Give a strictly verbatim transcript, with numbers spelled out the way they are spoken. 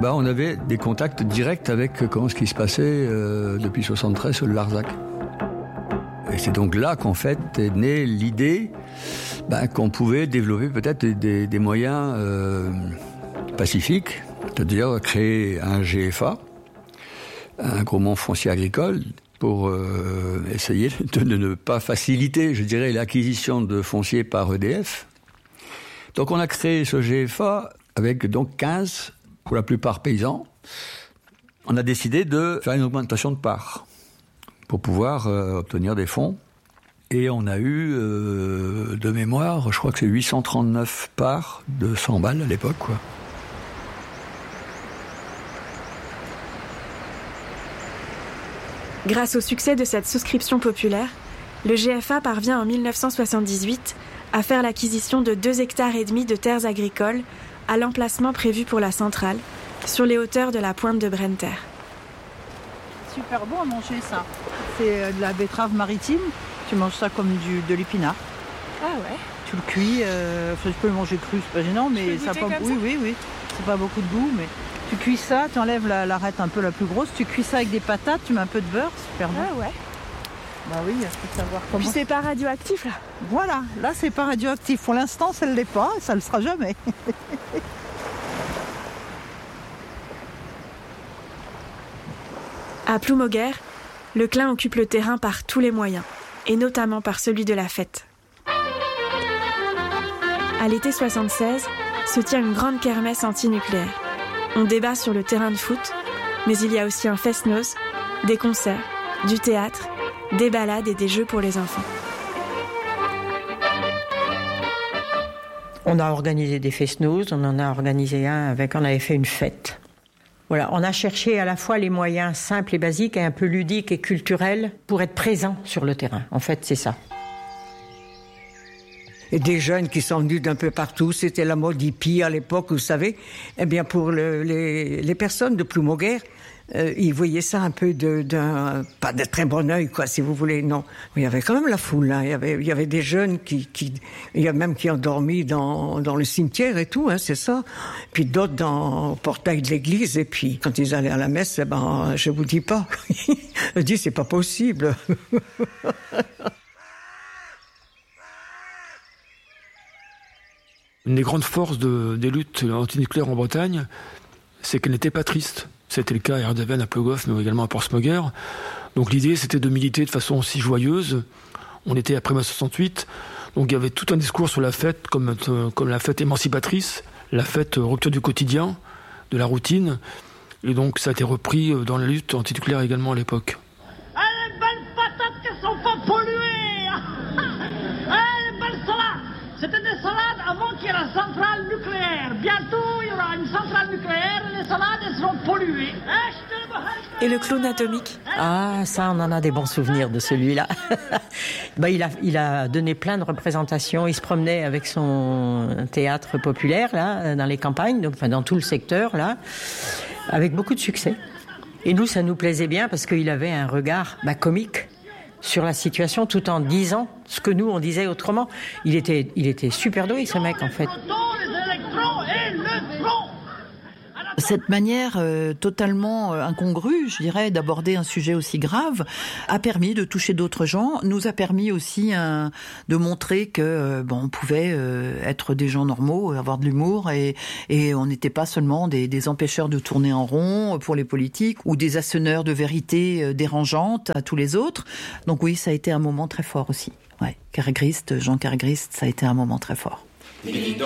bah, on avait des contacts directs avec comment, ce qui se passait euh, depuis soixante-treize sur le Larzac. Et c'est donc là qu'en fait est née l'idée bah, qu'on pouvait développer peut-être des, des moyens euh, pacifiques, c'est-à-dire créer un G F A, un groupement foncier agricole, pour euh, essayer de, de ne pas faciliter, je dirais, l'acquisition de foncier par E D F. Donc on a créé ce G F A avec donc quinze, pour la plupart paysans. On a décidé de faire une augmentation de parts pour pouvoir euh, obtenir des fonds. Et on a eu, euh, de mémoire, je crois que c'est huit cent trente-neuf parts de cent balles à l'époque, quoi. Grâce au succès de cette souscription populaire, le G F A parvient en dix-neuf cent soixante-dix-huit à faire l'acquisition de deux hectares et demi de terres agricoles à l'emplacement prévu pour la centrale, sur les hauteurs de la pointe de Brenne-Terre. Super bon à manger ça. C'est de la betterave maritime, tu manges ça comme du, de l'épinard. Ah ouais. Tu le cuis, euh, enfin, tu peux le manger cru, c'est pas gênant, mais ça pas. Oui, oui, oui. C'est pas beaucoup de goût, mais. Tu cuis ça, tu enlèves la, l'arête un peu la plus grosse, tu cuis ça avec des patates, tu mets un peu de beurre, super bon. Ah ouais. Bah oui, il faut savoir comment. Puis c'est pas radioactif là. Voilà, là c'est pas radioactif. Pour l'instant, ça ne l'est pas, ça ne le sera jamais. À Ploumoguer, le Clin occupe le terrain par tous les moyens, et notamment par celui de la fête. À l'été soixante-seize, se tient une grande kermesse anti-nucléaire. On débat sur le terrain de foot, mais il y a aussi un fest-noz, des concerts, du théâtre, des balades et des jeux pour les enfants. On a organisé des fest-noz, on en a organisé un avec, on avait fait une fête. Voilà, on a cherché à la fois les moyens simples et basiques et un peu ludiques et culturels pour être présents sur le terrain. En fait, c'est ça. Et des jeunes qui sont venus d'un peu partout, c'était la mode hippie à l'époque, vous savez. Eh bien, pour le, les, les personnes de Ploumoguer, euh, ils voyaient ça un peu de, d'un, pas de très bon œil, quoi, si vous voulez, non. Mais il y avait quand même la foule, hein. Il y avait, il y avait des jeunes qui, qui, il y a même qui ont dormi dans, dans le cimetière et tout, hein, c'est ça. Puis d'autres dans, au portail de l'église, et puis quand ils allaient à la messe, eh ben, je vous dis pas. Je dis, c'est pas possible. Une des grandes forces de, des luttes antinucléaires en Bretagne, c'est qu'elles n'étaient pas tristes. C'était le cas à Erdeven, à Plogoff, mais également à Portsmouguer. Donc l'idée, c'était de militer de façon aussi joyeuse. On était après mai soixante-huit, donc il y avait tout un discours sur la fête, comme, comme la fête émancipatrice, la fête rupture du quotidien, de la routine. Et donc ça a été repris dans la lutte antinucléaire également à l'époque. Ah, les belles patates qui sont pas polluées. Ah, les belles salades. C'était des salades avant qu'il y ait la centrale nucléaire. Bientôt, il y aura une centrale nucléaire et les salades elles seront polluées. Et le clown atomique ? Ah, ça, on en a des bons souvenirs de celui-là. bah, il a, il a donné plein de représentations. Il se promenait avec son théâtre populaire, là, dans les campagnes, donc, enfin, dans tout le secteur, là, avec beaucoup de succès. Et nous, ça nous plaisait bien parce qu'il avait un regard bah, comique sur la situation, tout en disant ce que nous, on disait autrement. Il était, il était super doué, ce mec, en fait. Cette manière euh, totalement euh, incongrue, je dirais, d'aborder un sujet aussi grave, a permis de toucher d'autres gens, nous a permis aussi un, de montrer que euh, bon, on pouvait euh, être des gens normaux, avoir de l'humour, et, et on n'était pas seulement des, des empêcheurs de tourner en rond pour les politiques ou des asseneurs de vérité euh, dérangeantes à tous les autres. Donc oui, ça a été un moment très fort aussi. Ouais, Carré-Christ, Jean Carré-Christ, ça a été un moment très fort.